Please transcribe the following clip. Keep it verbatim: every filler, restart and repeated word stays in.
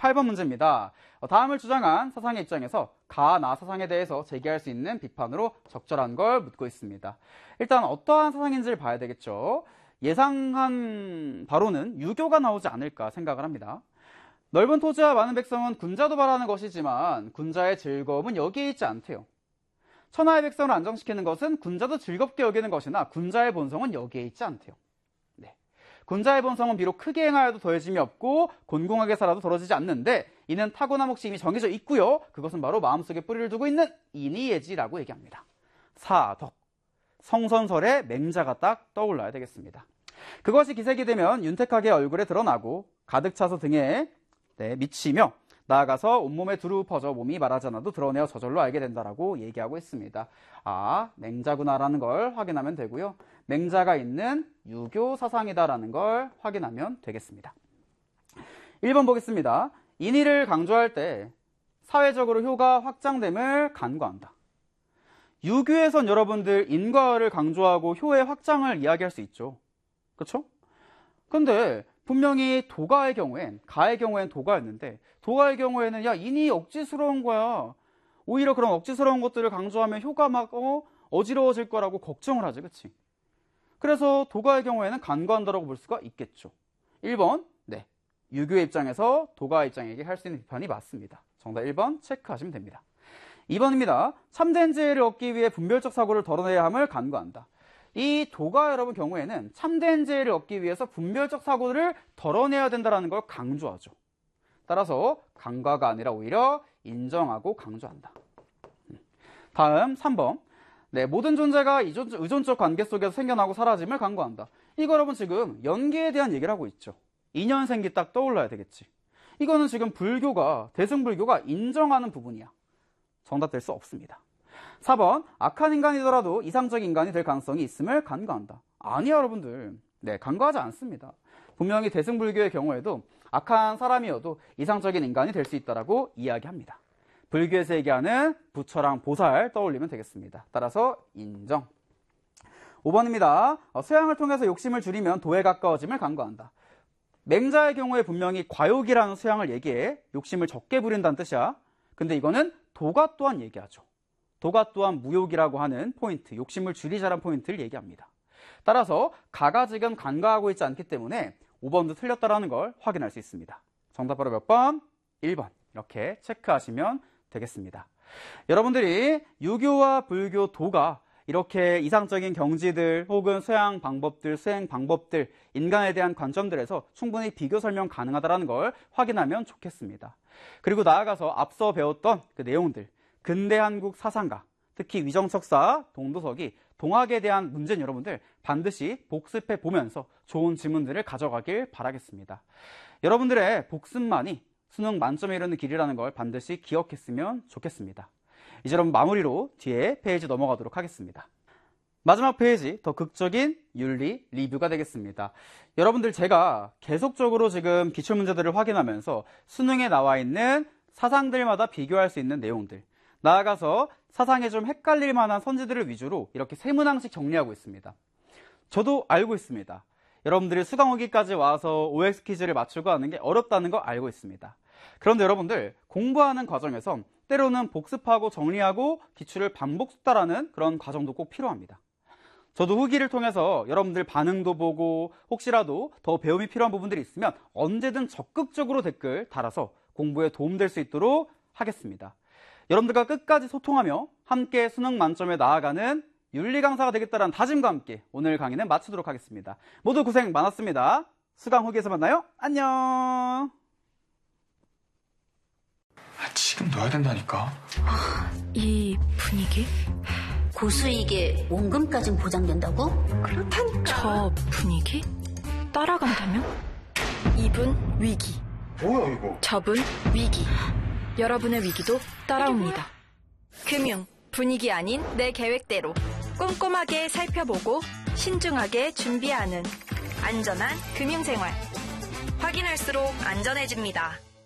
팔 번 문제입니다. 다음을 주장한 사상의 입장에서 가나 사상에 대해서 제기할 수 있는 비판으로 적절한 걸 묻고 있습니다. 일단 어떠한 사상인지를 봐야 되겠죠. 예상한 바로는 유교가 나오지 않을까 생각을 합니다. 넓은 토지와 많은 백성은 군자도 바라는 것이지만 군자의 즐거움은 여기에 있지 않대요. 천하의 백성을 안정시키는 것은 군자도 즐겁게 여기는 것이나 군자의 본성은 여기에 있지 않대요. 네. 군자의 본성은 비록 크게 행하여도 더해짐이 없고 곤궁하게 살아도 더러지지 않는데 이는 타고난 몫이 이미 정해져 있고요. 그것은 바로 마음속에 뿌리를 두고 있는 인의예지라고 얘기합니다. 사덕, 성선설의 맹자가 딱 떠올라야 되겠습니다. 그것이 기색이 되면 윤택하게 얼굴에 드러나고 가득 차서 등에 네, 미치며 나아가서 온몸에 두루 퍼져 몸이 말하지 않아도 드러내어 저절로 알게 된다라고 얘기하고 있습니다. 아, 맹자구나라는 걸 확인하면 되고요. 맹자가 있는 유교 사상이다라는 걸 확인하면 되겠습니다. 일 번 보겠습니다. 인의를 강조할 때 사회적으로 효가 확장됨을 간과한다. 유교에선 여러분들 인과를 강조하고 효의 확장을 이야기할 수 있죠. 그렇죠? 근데 분명히 도가의 경우엔, 가의 경우엔 도가였는데 도가의 경우에는 야 인이 억지스러운 거야. 오히려 그런 억지스러운 것들을 강조하면 효가 막 어, 어지러워질 거라고 걱정을 하지, 그치? 그래서 도가의 경우에는 간과한다라고 볼 수가 있겠죠. 일 번, 네, 유교의 입장에서 도가의 입장에게 할 수 있는 비판이 맞습니다. 정답 일 번 체크하시면 됩니다. 이 번입니다. 참된 지혜를 얻기 위해 분별적 사고를 덜어내야 함을 간과한다. 이 도가 여러분 경우에는 참된 지혜를 얻기 위해서 분별적 사고를 덜어내야 된다는 걸 강조하죠. 따라서 간과가 아니라 오히려 인정하고 강조한다. 다음 삼 번. 네, 모든 존재가 의존적 관계 속에서 생겨나고 사라짐을 간과한다. 이거 여러분 지금 연기에 대한 얘기를 하고 있죠. 인연생기 딱 떠올라야 되겠지. 이거는 지금 불교가, 대승불교가 인정하는 부분이야. 정답될 수 없습니다. 사 번. 악한 인간이더라도 이상적인 인간이 될 가능성이 있음을 간과한다. 아니요, 여러분들. 네, 간과하지 않습니다. 분명히 대승불교의 경우에도 악한 사람이어도 이상적인 인간이 될 수 있다라고 이야기합니다. 불교에서 얘기하는 부처랑 보살 떠올리면 되겠습니다. 따라서 인정. 오 번입니다. 수양을 통해서 욕심을 줄이면 도에 가까워짐을 간과한다. 맹자의 경우에 분명히 과욕이라는 수양을 얘기해 욕심을 적게 부린다는 뜻이야. 근데 이거는 도가 또한 얘기하죠. 도가 또한 무욕이라고 하는 포인트, 욕심을 줄이자란 포인트를 얘기합니다. 따라서 가가 지금 간과하고 있지 않기 때문에 오 번도 틀렸다라는 걸 확인할 수 있습니다. 정답 바로 몇 번? 일 번. 이렇게 체크하시면 되겠습니다. 여러분들이 유교와 불교, 도가 이렇게 이상적인 경지들 혹은 수양 방법들, 수행 방법들, 인간에 대한 관점들에서 충분히 비교 설명 가능하다는 걸 확인하면 좋겠습니다. 그리고 나아가서 앞서 배웠던 그 내용들, 근대 한국 사상가, 특히 위정척사, 동도석이 동학에 대한 문제는 여러분들 반드시 복습해 보면서 좋은 질문들을 가져가길 바라겠습니다. 여러분들의 복습만이 수능 만점에 이르는 길이라는 걸 반드시 기억했으면 좋겠습니다. 이제 여러분 마무리로 뒤에 페이지 넘어가도록 하겠습니다. 마지막 페이지, 더 극적인 윤리 리뷰가 되겠습니다. 여러분들 제가 계속적으로 지금 기출문제들을 확인하면서 수능에 나와 있는 사상들마다 비교할 수 있는 내용들, 나아가서 사상에 좀 헷갈릴 만한 선지들을 위주로 이렇게 세 문항씩 정리하고 있습니다. 저도 알고 있습니다. 여러분들이 수강 후기까지 와서 오엑스 퀴즈를 맞추고 하는 게 어렵다는 거 알고 있습니다. 그런데 여러분들 공부하는 과정에서 때로는 복습하고 정리하고 기출을 반복 숙달하는 그런 과정도 꼭 필요합니다. 저도 후기를 통해서 여러분들 반응도 보고 혹시라도 더 배움이 필요한 부분들이 있으면 언제든 적극적으로 댓글 달아서 공부에 도움될 수 있도록 하겠습니다. 여러분들과 끝까지 소통하며 함께 수능 만점에 나아가는 윤리 강사가 되겠다는 다짐과 함께 오늘 강의는 마치도록 하겠습니다. 모두 고생 많았습니다. 수강 후기에서 만나요. 안녕. 아, 지금 넣어야 된다니까. 아, 이 분위기? 고수익에 원금까진 보장된다고? 그렇다니까. 저 분위기? 따라간다면? 이분 위기. 뭐야 이거? 저분 위기. 여러분의 위기도 따라옵니다. 금융, 분위기 아닌 내 계획대로 꼼꼼하게 살펴보고 신중하게 준비하는 안전한 금융생활. 확인할수록 안전해집니다.